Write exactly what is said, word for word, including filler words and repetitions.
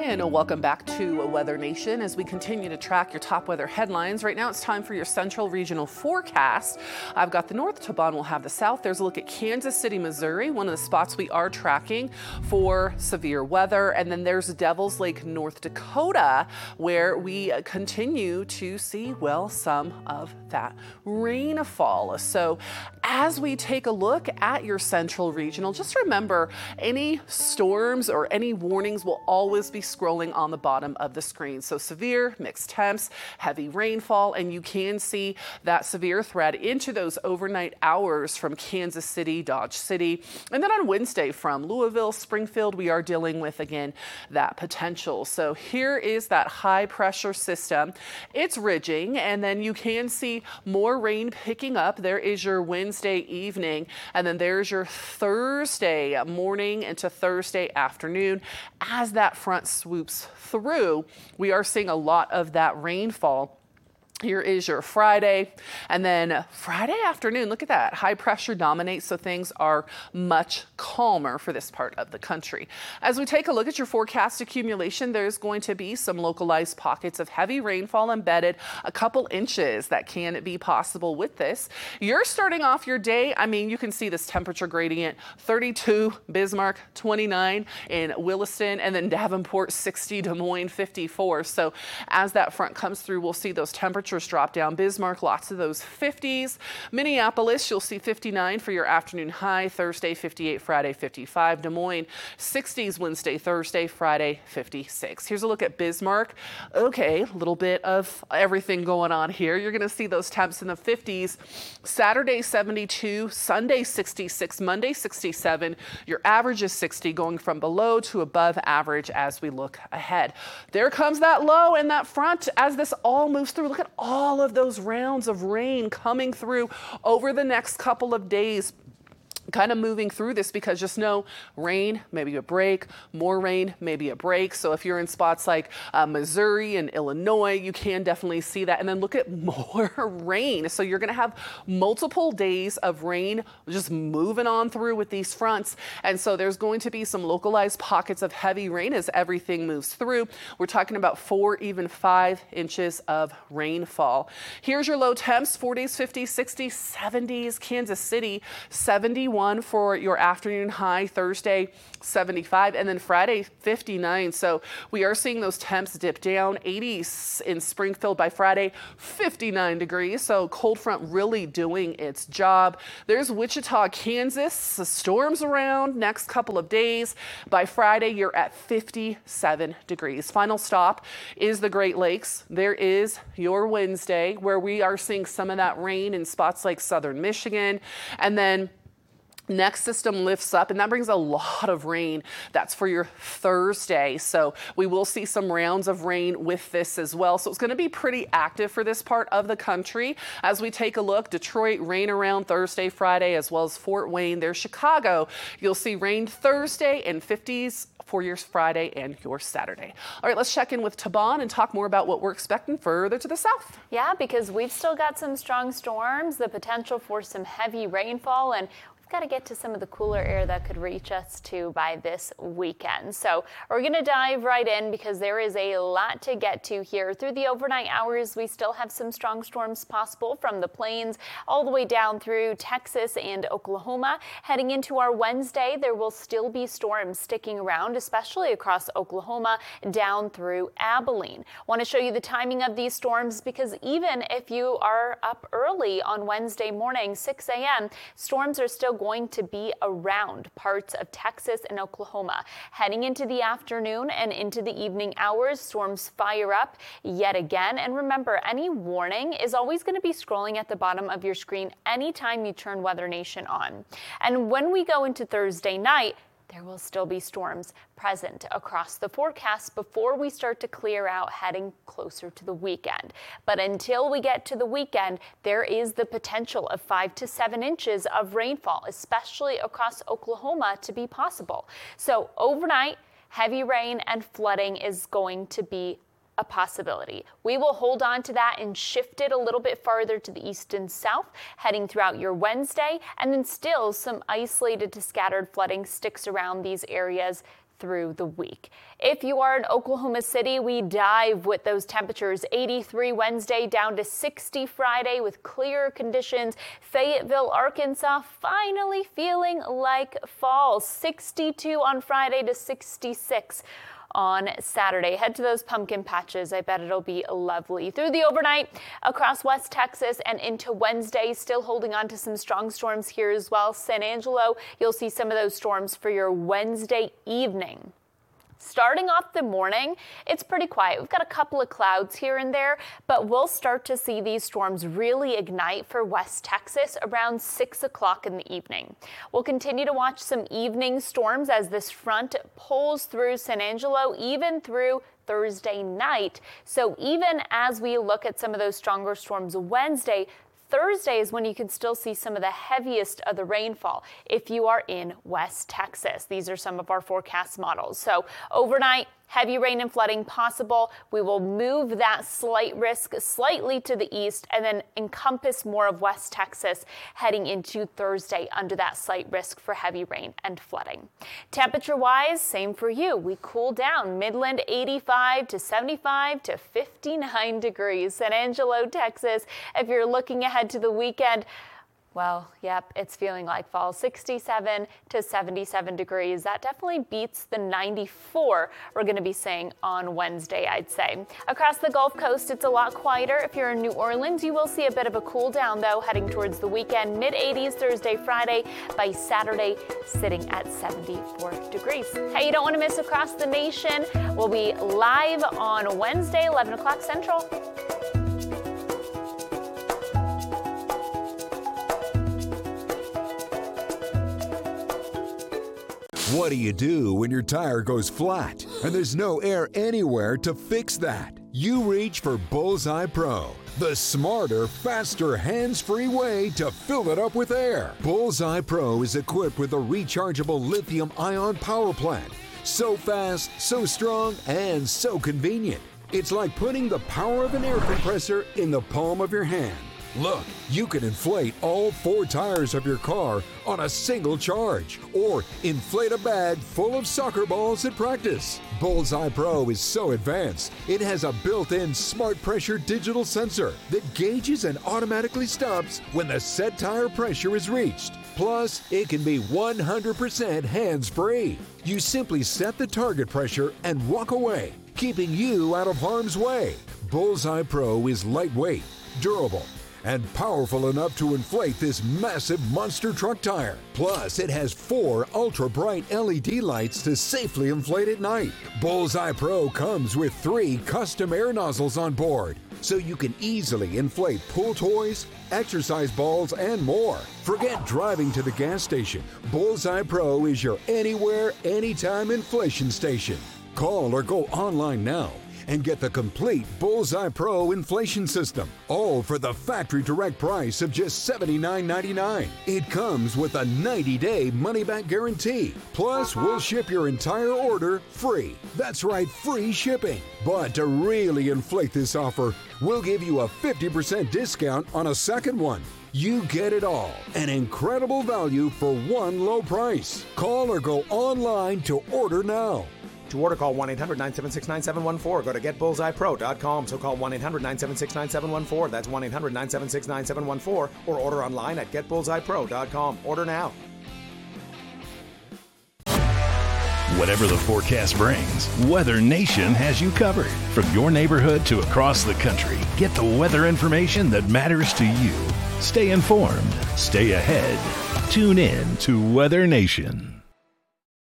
And welcome back to Weather Nation as we continue to track your top weather headlines. Right now it's time for your central regional forecast. I've got the north, Taban will have the south. There's a look at Kansas City, Missouri, one of the spots we are tracking for severe weather. And then there's Devil's Lake, North Dakota, where we continue to see, well, some of that rainfall. So as we take a look at your central regional, just remember any storms or any warnings will always be scrolling on the bottom of the screen. So severe, mixed temps, heavy rainfall, and you can see that severe threat into those overnight hours from Kansas City, Dodge City. And then on Wednesday from Louisville, Springfield, we are dealing with, again, that potential. So here is that high pressure system. It's ridging, and then you can see more rain picking up. There is your Wednesday evening, and then there's your Thursday morning into Thursday afternoon. As that front swoops through, we are seeing a lot of that rainfall. Here is your Friday, and then Friday afternoon, look at that. High pressure dominates, so things are much calmer for this part of the country. As we take a look at your forecast accumulation, there's going to be some localized pockets of heavy rainfall embedded, a couple inches that can be possible with this. You're starting off your day, I mean, you can see this temperature gradient, thirty-two, Bismarck, twenty-nine in Williston, and then Davenport, sixty, Des Moines, fifty-four. So as that front comes through, we'll see those temperatures drop down. Bismarck, lots of those fifties. Minneapolis, you'll see fifty-nine for your afternoon high. Thursday, fifty-eight. Friday, fifty-five. Des Moines, sixties Wednesday, Thursday, Friday, fifty-six. Here's a look at Bismarck. Okay, a little bit of everything going on here. You're going to see those temps in the fifties. Saturday, seventy-two. Sunday, sixty-six. Monday, sixty-seven. Your average is sixty, going from below to above average as we look ahead. There comes that low and that front as this all moves through. Look at all of those rounds of rain coming through over the next couple of days. Kind of moving through this because just know rain, maybe a break, more rain, maybe a break. So if you're in spots like uh, Missouri and Illinois, you can definitely see that. And then look at more rain. So you're going to have multiple days of rain just moving on through with these fronts. And so there's going to be some localized pockets of heavy rain as everything moves through. We're talking about four, even five inches of rainfall. Here's your low temps, forties, fifties, sixties, seventies, Kansas City, seventy-one for your afternoon high. Thursday, seventy-five, and then Friday, fifty-nine. So we are seeing those temps dip down. eighties in Springfield by Friday, fifty-nine degrees. So cold front really doing its job. There's Wichita, Kansas. The storms around next couple of days. By Friday, you're at fifty-seven degrees. Final stop is the Great Lakes. There is your Wednesday where we are seeing some of that rain in spots like southern Michigan. And then next system lifts up, and that brings a lot of rain. That's for your Thursday. So we will see some rounds of rain with this as well. So it's going to be pretty active for this part of the country. As we take a look, Detroit, rain around Thursday, Friday, as well as Fort Wayne. There's Chicago. You'll see rain Thursday and fifties for your Friday and your Saturday. All right, let's check in with Taban and talk more about what we're expecting further to the south. Yeah, because we've still got some strong storms, the potential for some heavy rainfall, and got to get to some of the cooler air that could reach us too by this weekend. So we're going to dive right in because there is a lot to get to here. Through the overnight hours, we still have some strong storms possible from the plains all the way down through Texas and Oklahoma. Heading into our Wednesday, there will still be storms sticking around, especially across Oklahoma down through Abilene. Want to show you the timing of these storms because even if you are up early on Wednesday morning, six a m, storms are still going to be around parts of Texas and Oklahoma. Heading into the afternoon and into the evening hours, storms fire up yet again. And remember, any warning is always going to be scrolling at the bottom of your screen anytime you turn Weather Nation on. And when we go into Thursday night, there will still be storms present across the forecast before we start to clear out heading closer to the weekend. But until we get to the weekend, there is the potential of five to seven inches of rainfall, especially across Oklahoma, to be possible. So overnight, heavy rain and flooding is going to be a possibility. We will hold on to that and shift it a little bit farther to the east and south, heading throughout your Wednesday, and then still some isolated to scattered flooding sticks around these areas through the week. If you are in Oklahoma City, we dive with those temperatures. eighty-three Wednesday down to sixty Friday with clearer conditions. Fayetteville, Arkansas finally feeling like fall. sixty-two on Friday to sixty-six on Saturday. Head to those pumpkin patches. I bet it'll be lovely. Through the overnight across West Texas and into Wednesday, still holding on to some strong storms here as well. San Angelo, you'll see some of those storms for your Wednesday evening. Starting off the morning, it's pretty quiet. We've got a couple of clouds here and there, but we'll start to see these storms really ignite for West Texas around six o'clock in the evening. We'll continue to watch some evening storms as this front pulls through San Angelo, even through Thursday night. So even as we look at some of those stronger storms Wednesday, Thursday is when you can still see some of the heaviest of the rainfall if you are in West Texas. These are some of our forecast models. So overnight, heavy rain and flooding possible. We will move that slight risk slightly to the east and then encompass more of West Texas heading into Thursday under that slight risk for heavy rain and flooding. Temperature-wise, same for you. We cool down. Midland eighty-five to seventy-five to fifty-nine degrees. San Angelo, Texas, if you're looking ahead to the weekend, well, yep, it's feeling like fall. sixty-seven to seventy-seven degrees. That definitely beats the ninety-four we're going to be seeing on Wednesday, I'd say. Across the Gulf Coast, it's a lot quieter. If you're in New Orleans, you will see a bit of a cool down, though, heading towards the weekend. mid eighties Thursday, Friday. By Saturday, sitting at seventy-four degrees. Hey, you don't want to miss Across the Nation. We'll be live on Wednesday, eleven o'clock Central. What do you do when your tire goes flat and there's no air anywhere to fix that? You reach for Bullseye Pro, the smarter, faster, hands-free way to fill it up with air. Bullseye Pro is equipped with a rechargeable lithium-ion power plant. So fast, so strong, and so convenient. It's like putting the power of an air compressor in the palm of your hand. Look, you can inflate all four tires of your car on a single charge, or inflate a bag full of soccer balls at practice. Bullseye Pro is so advanced, it has a built-in smart pressure digital sensor that gauges and automatically stops when the set tire pressure is reached. Plus, it can be one hundred percent hands-free. You simply set the target pressure and walk away, keeping you out of harm's way. Bullseye Pro is lightweight, durable, and powerful enough to inflate this massive monster truck tire. Plus, it has four ultra-bright L E D lights to safely inflate at night. Bullseye Pro comes with three custom air nozzles on board, so you can easily inflate pool toys, exercise balls, and more. Forget driving to the gas station. Bullseye Pro is your anywhere, anytime inflation station. Call or go online now and get the complete Bullseye Pro inflation system, all for the factory direct price of just seventy-nine ninety-nine. It comes with a ninety day money-back guarantee. Plus, we'll ship your entire order free. That's right, free shipping. But to really inflate this offer, we'll give you a fifty percent discount on a second one. You get it all. An incredible value for one low price. Call or go online to order now. To order, call one eight hundred nine seven six nine seven one four. Go to get bullseye pro dot com. So call one eight hundred nine seven six nine seven one four. That's one eight hundred nine seven six nine seven one four. Or order online at get bullseye pro dot com. Order now. Whatever the forecast brings, Weather Nation has you covered. From your neighborhood to across the country, get the weather information that matters to you. Stay informed. Stay ahead. Tune in to Weather Nation.